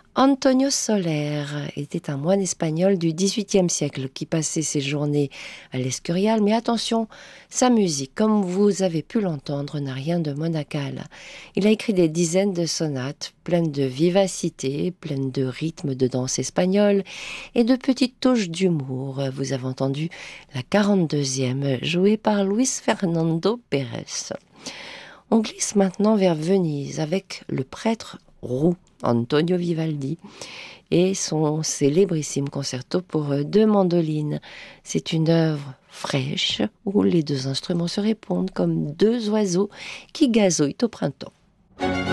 Antonio Soler était un moine espagnol du XVIIIe siècle qui passait ses journées à l'Escurial. Mais attention, sa musique, comme vous avez pu l'entendre, n'a rien de monacal. Il a écrit des dizaines de sonates pleines de vivacité, pleines de rythmes de danse espagnole et de petites touches d'humour. Vous avez entendu la 42e jouée par Luis Fernando Pérez. On glisse maintenant vers Venise avec le prêtre roux, Antonio Vivaldi, et son célébrissime concerto pour deux mandolines. C'est une œuvre fraîche où les deux instruments se répondent comme deux oiseaux qui gazouillent au printemps.